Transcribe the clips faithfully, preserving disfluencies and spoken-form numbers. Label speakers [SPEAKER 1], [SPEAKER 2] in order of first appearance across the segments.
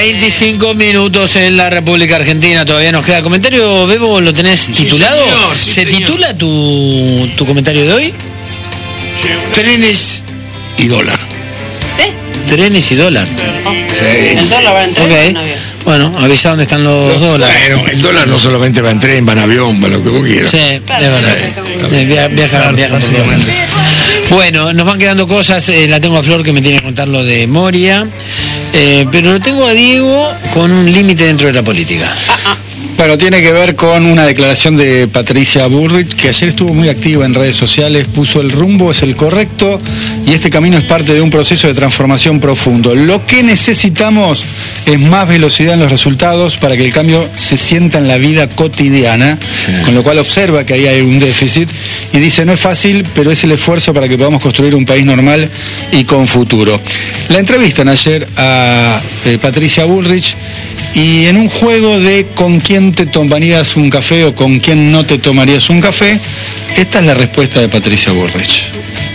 [SPEAKER 1] veinticinco minutos en la República Argentina, todavía nos queda comentario. Bebo, ¿lo tenés sí, titulado?
[SPEAKER 2] Señor, sí,
[SPEAKER 1] ¿Se
[SPEAKER 2] señor.
[SPEAKER 1] titula tu, tu comentario de hoy?
[SPEAKER 2] Trenes y dólar.
[SPEAKER 3] ¿Eh?
[SPEAKER 1] Trenes y dólar.
[SPEAKER 3] Oh.
[SPEAKER 2] Sí.
[SPEAKER 3] El dólar va a entrar
[SPEAKER 1] Ok.
[SPEAKER 3] en un avión.
[SPEAKER 1] Bueno, avisa dónde están los, los dólares.
[SPEAKER 2] Bueno, el dólar no solamente va en tren, va en avión, va lo que vos quieras.
[SPEAKER 1] Sí,
[SPEAKER 3] Claro,
[SPEAKER 1] es verdad.
[SPEAKER 2] sí,
[SPEAKER 1] Eh, via- Viaja, viaja por todo. Bueno, nos van quedando cosas. eh, la tengo a Flor que me tiene que contar lo de Moria. Eh, pero lo tengo a Diego con un límite dentro de la política.
[SPEAKER 3] Ah, ah.
[SPEAKER 4] Bueno, tiene que ver con una declaración de Patricia Bullrich, que ayer estuvo muy activa en redes sociales, puso el rumbo es el correcto y este camino es parte de un proceso de transformación profundo. Lo que necesitamos es más velocidad en los resultados para que el cambio se sienta en la vida cotidiana,
[SPEAKER 1] Sí.
[SPEAKER 4] con lo cual observa que ahí hay un déficit y dice no es fácil, pero es el esfuerzo para que podamos construir un país normal y con futuro. La entrevistan ayer a eh, Patricia Bullrich y en un juego de con quién te tomarías un café o con quién no te tomarías un café, esta es la respuesta de Patricia Bullrich.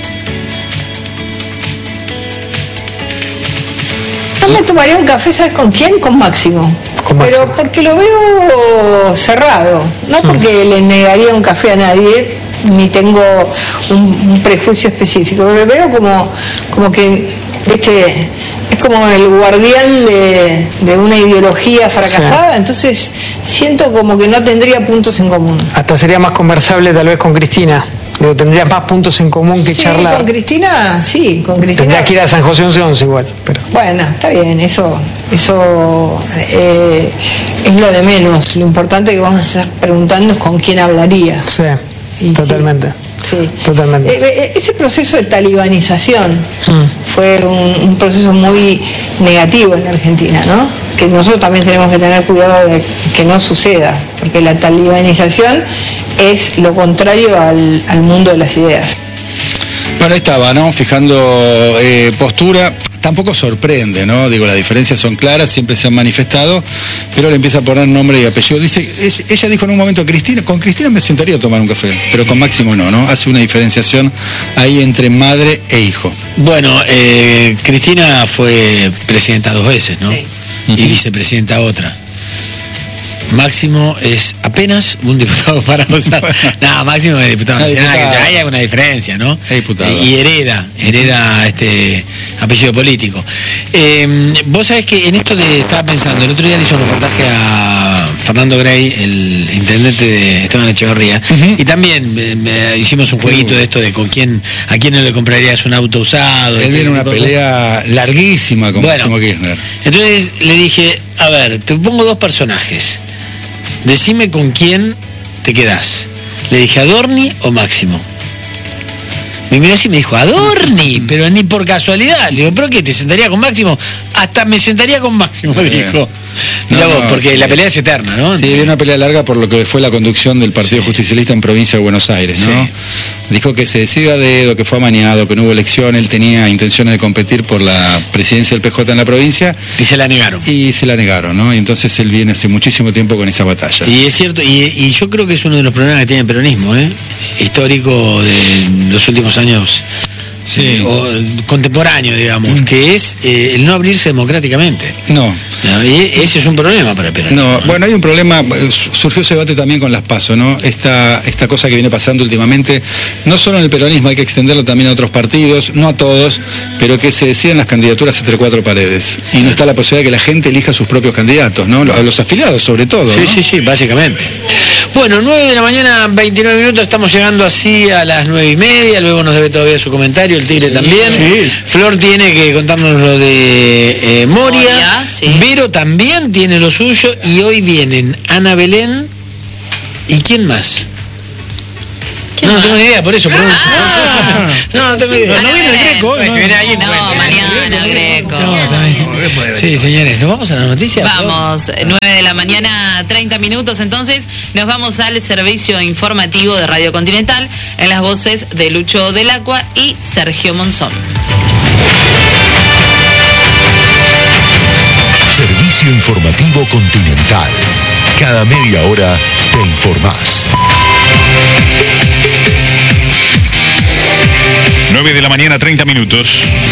[SPEAKER 5] Yo me tomaría un café, ¿sabes con quién? Con Máximo.
[SPEAKER 6] Con
[SPEAKER 5] Pero
[SPEAKER 6] Máximo.
[SPEAKER 5] porque lo veo cerrado, no porque le negaría un café a nadie, ni tengo un, un prejuicio específico, pero lo veo como, como que, viste, es como el guardián de, de una ideología fracasada, entonces siento como que no tendría puntos en común.
[SPEAKER 6] Hasta sería más conversable tal vez con Cristina. Digo, tendrías más puntos en común que
[SPEAKER 5] Sí,
[SPEAKER 6] charlar.
[SPEAKER 5] con Cristina, sí, con Cristina.
[SPEAKER 6] Tendrías que ir a San José once once igual, pero...
[SPEAKER 5] Bueno, está bien, eso, eso eh, es lo de menos. Lo importante que vamos a estar preguntando es con quién hablaría.
[SPEAKER 6] Sí,
[SPEAKER 5] Y
[SPEAKER 6] totalmente.
[SPEAKER 5] Sí.
[SPEAKER 6] Totalmente.
[SPEAKER 5] Eh, eh, ese proceso de talibanización
[SPEAKER 6] Mm.
[SPEAKER 5] fue un, un proceso muy negativo en Argentina, ¿no? Que nosotros también tenemos que tener cuidado de que no suceda, porque la talibanización es lo contrario al, al mundo de las ideas.
[SPEAKER 4] Bueno, ahí estaba, ¿no? Fijando eh, postura. Tampoco sorprende, ¿no? Digo, las diferencias son claras, siempre se han manifestado, pero le empieza a poner nombre y apellido. Dice, ella, ella dijo en un momento, Cristina, con Cristina me sentaría a tomar un café, pero con Máximo no, ¿no? Hace una diferenciación ahí entre madre e hijo.
[SPEAKER 1] Bueno, eh, Cristina fue presidenta dos veces, ¿no?
[SPEAKER 3] Sí.
[SPEAKER 1] Y vicepresidenta otra. Máximo es apenas un diputado para usar. No, Máximo es diputado
[SPEAKER 4] Ah,
[SPEAKER 1] nacional,
[SPEAKER 4] diputado.
[SPEAKER 1] que ya hay alguna diferencia, ¿no?
[SPEAKER 4] Es diputado.
[SPEAKER 1] Y hereda, hereda este apellido político. Eh, vos sabés que en esto de, estaba pensando, el otro día le hizo un reportaje a Fernando Grey, el intendente de Esteban Echeverría,
[SPEAKER 4] Ujú.
[SPEAKER 1] y también eh, eh, hicimos un jueguito de esto de con quién, a quién no le comprarías un auto usado.
[SPEAKER 4] Él
[SPEAKER 1] este
[SPEAKER 4] viene una
[SPEAKER 1] tipo de cosas.
[SPEAKER 4] pelea larguísima con
[SPEAKER 1] Bueno.
[SPEAKER 4] Máximo Kirchner.
[SPEAKER 1] Entonces le dije, a ver, te pongo dos personajes. Decime con quién te quedás. Le dije, ¿Adorni o Máximo? Me miró así y me dijo, Adorni, pero ni por casualidad. Le digo, ¿pero qué? ¿Te sentaría con Máximo? Hasta me sentaría con Máximo, me dijo. Mirá
[SPEAKER 4] No,
[SPEAKER 1] vos,
[SPEAKER 4] no,
[SPEAKER 1] porque
[SPEAKER 4] sí.
[SPEAKER 1] la pelea es eterna, ¿no?
[SPEAKER 4] Sí, viene una pelea larga por lo que fue la conducción del Partido Justicialista en Provincia de Buenos Aires, ¿no?
[SPEAKER 1] Sí.
[SPEAKER 4] Dijo que se decidió a dedo, que fue amañado, que no hubo elección, él tenía intenciones de competir por la presidencia del P J en la provincia
[SPEAKER 1] Y se la negaron.
[SPEAKER 4] y se la negaron, ¿no? Y entonces él viene hace muchísimo tiempo con esa batalla.
[SPEAKER 1] Y es cierto, y, y yo creo que es uno de los problemas que tiene el peronismo, ¿eh? Histórico de los últimos años.
[SPEAKER 4] Sí.
[SPEAKER 1] eh, o contemporáneo, digamos, que es eh, el no abrirse democráticamente.
[SPEAKER 4] No.
[SPEAKER 1] ¿No? Y ese es un problema para el peronismo.
[SPEAKER 4] No, bueno, hay un problema, eh, surgió ese debate también con las PASO, ¿no? Esta, esta cosa que viene pasando últimamente, no solo en el peronismo, hay que extenderlo también a otros partidos, no a todos, pero que se deciden las candidaturas entre cuatro paredes. Y no está la posibilidad de que la gente elija sus propios candidatos, ¿no? A los afiliados sobre todo,
[SPEAKER 1] Sí,
[SPEAKER 4] ¿no?
[SPEAKER 1] sí, sí, básicamente. Bueno, nueve de la mañana, veintinueve minutos, estamos llegando así a las nueve y media, luego nos debe todavía su comentario, el Tigre
[SPEAKER 4] Sí,
[SPEAKER 1] también.
[SPEAKER 4] sí.
[SPEAKER 1] Flor tiene que contarnos lo de eh, Moria,
[SPEAKER 3] Moria, sí.
[SPEAKER 1] Vero también tiene lo suyo, y hoy vienen Ana Belén, ¿y quién más?
[SPEAKER 3] ¿Quién
[SPEAKER 1] no, no
[SPEAKER 3] más?
[SPEAKER 1] tengo ni idea, por eso pregunto.
[SPEAKER 3] Ah.
[SPEAKER 1] No, no tengo idea.
[SPEAKER 3] Ana
[SPEAKER 1] ¿No viene el
[SPEAKER 3] Belén.
[SPEAKER 1] Greco?
[SPEAKER 3] Pues
[SPEAKER 1] si viene alguien,
[SPEAKER 3] no,
[SPEAKER 1] bueno.
[SPEAKER 3] mañana Greco.
[SPEAKER 1] No, está bien. Sí, señores, ¿nos vamos a la noticia?
[SPEAKER 3] Vamos, nueve de la mañana, treinta minutos, entonces nos vamos al servicio informativo de Radio Continental en las voces de Lucho del Acua y Sergio Monzón.
[SPEAKER 7] Servicio informativo Continental. Cada media hora te informás.
[SPEAKER 8] nueve de la mañana, treinta minutos.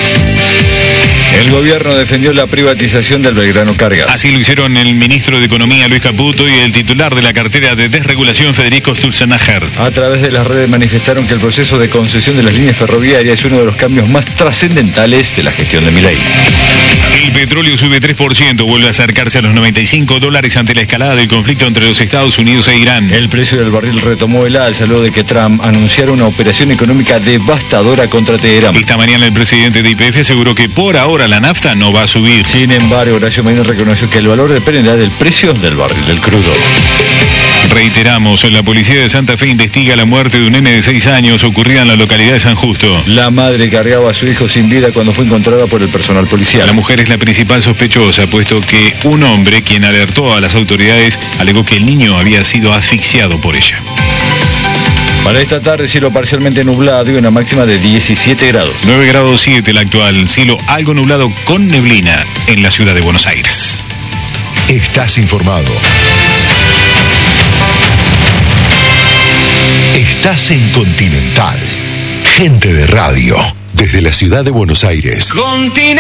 [SPEAKER 9] El gobierno defendió la privatización del Belgrano Cargas.
[SPEAKER 8] Así lo hicieron el ministro de Economía, Luis Caputo, y el titular de la cartera de desregulación, Federico Sturzenegger.
[SPEAKER 9] A través de las redes manifestaron que el proceso de concesión de las líneas ferroviarias es uno de los cambios más trascendentales de la gestión de Milei.
[SPEAKER 8] El petróleo sube tres por ciento, vuelve a acercarse a los noventa y cinco dólares ante la escalada del conflicto entre los Estados Unidos e Irán.
[SPEAKER 9] El precio del barril retomó el alza luego de que Trump anunciara una operación económica devastadora contra Teherán.
[SPEAKER 8] Esta mañana el presidente de Y P F aseguró que por ahora la nafta no va a subir.
[SPEAKER 9] Sin embargo, Horacio Marín reconoció que el valor dependerá del precio del barril del crudo.
[SPEAKER 8] Reiteramos, la policía de Santa Fe investiga la muerte de un nene de seis años ocurrida en la localidad de San Justo.
[SPEAKER 9] La madre cargaba a su hijo sin vida cuando fue encontrada por el personal policial.
[SPEAKER 8] La mujer es la principal sospechosa, puesto que un hombre, quien alertó a las autoridades, alegó que el niño había sido asfixiado por ella.
[SPEAKER 9] Para esta tarde, cielo parcialmente nublado y una máxima de diecisiete grados.
[SPEAKER 8] nueve grados siete el actual, cielo algo nublado con neblina en la ciudad de Buenos Aires.
[SPEAKER 7] Estás informado. Estás en Continental. Gente de radio. Desde la ciudad de Buenos Aires.
[SPEAKER 10] Continental.